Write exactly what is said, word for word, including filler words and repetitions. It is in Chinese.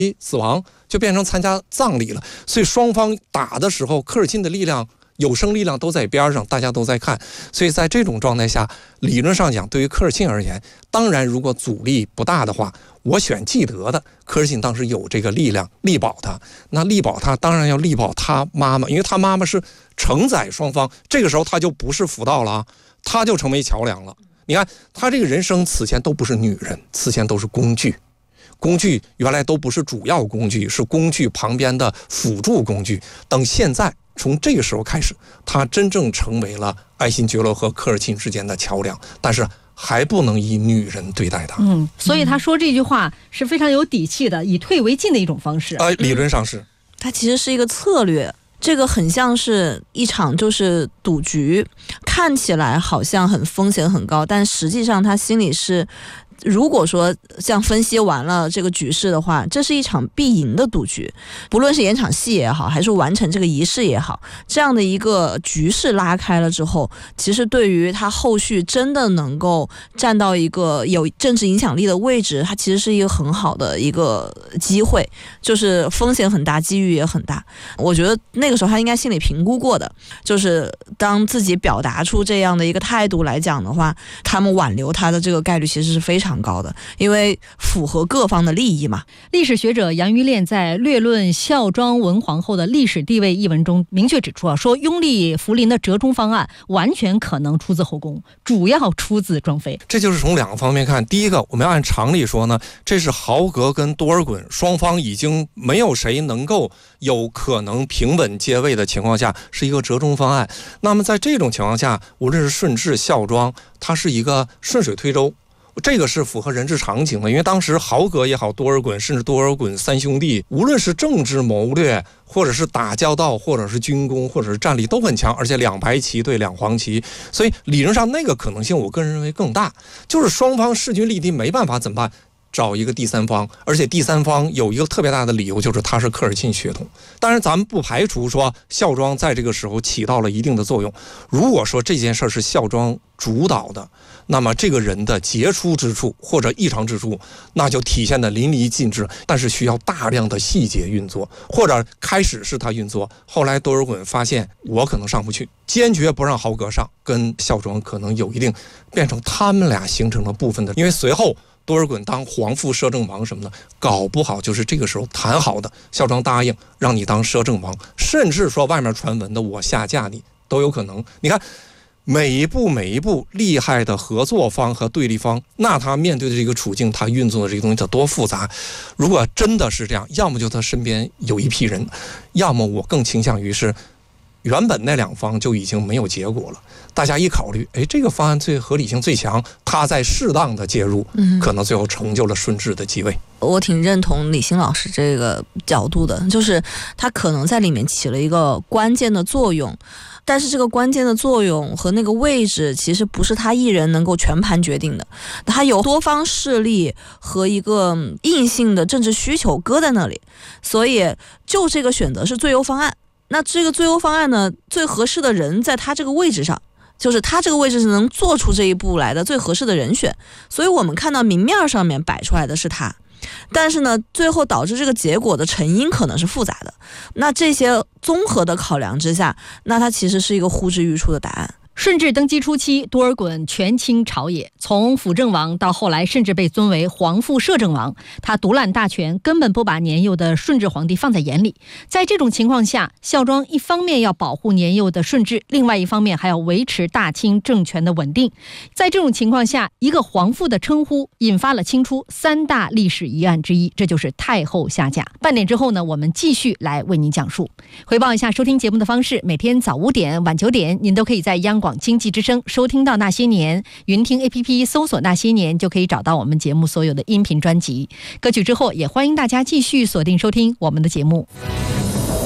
一死亡，就变成参加葬礼了。所以双方打的时候，科尔沁的力量、有生力量都在边上，大家都在看。所以在这种状态下，理论上讲，对于科尔沁而言，当然如果阻力不大的话，我选既得的。科尔沁当时有这个力量力保他，那力保他当然要力保他妈妈，因为他妈妈是承载双方。这个时候他就不是辅道了，他就成为桥梁了。你看他这个人生此前都不是女人，此前都是工具。工具原来都不是主要工具，是工具旁边的辅助工具。等现在从这个时候开始，他真正成为了爱新觉罗和科尔沁之间的桥梁，但是还不能以女人对待他。 嗯，所以他说这句话是非常有底气的，以退为进的一种方式。 呃，理论上是。 它其实是一个策略。这个很像是一场就是赌局，看起来好像很风险很高，但实际上他心里是，如果说像分析完了这个局势的话，这是一场必赢的赌局，不论是演场戏也好，还是完成这个仪式也好，这样的一个局势拉开了之后，其实对于他后续真的能够站到一个有政治影响力的位置，他其实是一个很好的一个机会，就是风险很大，机遇也很大。我觉得那个时候他应该心里评估过的，就是当自己表达出这样的一个态度来讲的话，他们挽留他的这个概率其实是非常高的，因为符合各方的利益嘛。 历史学者杨于炼在《略论孝庄文皇后的历史地位》一文中明确指出啊，说拥立福临的折中方案完全可能出自后宫，主要出自庄妃。 这就是从两个方面看。第一个，我们要按常理说呢，这是豪格跟多尔衮双方已经没有谁能够有可能平稳接位的情况下，是一个折中方案。那么在这种情况下，无论是顺治、孝庄，它是一个顺水推舟，这个是符合人之常情的。因为当时豪格也好，多尔衮甚至多尔衮三兄弟，无论是政治谋略，或者是打交道，或者是军功，或者是战力都很强，而且两白旗对两黄旗，所以理论上那个可能性我个人认为更大。就是双方势均力敌，没办法怎么办？找一个第三方，而且第三方有一个特别大的理由，就是他是科尔沁血统。当然咱们不排除说孝庄在这个时候起到了一定的作用。如果说这件事是孝庄主导的，那么这个人的杰出之处或者异常之处，那就体现的淋漓尽致，但是需要大量的细节运作，或者开始是他运作，后来多尔衮发现我可能上不去，坚决不让豪格上，跟孝庄可能有一定变成他们俩形成了部分的，因为随后多尔衮当皇父摄政王什么的，搞不好就是这个时候谈好的，孝庄答应让你当摄政王，甚至说外面传闻的我下嫁你都有可能。你看每一步每一步厉害的合作方和对立方，那他面对的这个处境，他运作的这个东西它多复杂。如果真的是这样，要么就他身边有一批人，要么我更倾向于是原本那两方就已经没有结果了，大家一考虑，哎，这个方案最合理性最强，他在适当的介入，可能最后成就了顺治的继位。 我挺认同李欣老师这个角度的，就是他可能在里面起了一个关键的作用，但是这个关键的作用和那个位置其实不是他一人能够全盘决定的，他有多方势力和一个硬性的政治需求搁在那里，所以就这个选择是最优方案。那这个最优方案呢，最合适的人在他这个位置上，就是他这个位置是能做出这一步来的最合适的人选，所以我们看到明面上面摆出来的是他，但是呢，最后导致这个结果的成因可能是复杂的。那这些综合的考量之下，那它其实是一个呼之欲出的答案。 顺治登基初期，多尔衮权倾朝野，从辅政王到后来甚至被尊为皇父摄政王，他独揽大权，根本不把年幼的顺治皇帝放在眼里。在这种情况下，孝庄一方面要保护年幼的顺治，另外一方面还要维持大清政权的稳定。在这种情况下，一个皇父的称呼引发了清初三大历史疑案之一，这就是太后下嫁。半点之后呢，我们继续来为您讲述。回报一下收听节目的方式，每天早五点晚九点您都可以在央广经济之声收听到那些年，云听 A P P 搜索那些年就可以找到我们节目所有的音频专辑。歌曲之后也欢迎大家继续锁定收听我们的节目。